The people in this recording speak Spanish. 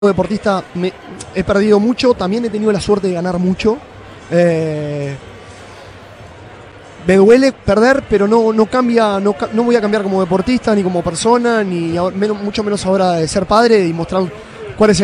deportista he perdido mucho, también he tenido la suerte de ganar mucho. Me duele perder, pero no cambia, no voy a cambiar como deportista, ni como persona, ni mucho menos ahora de ser padre y mostrar cuál es el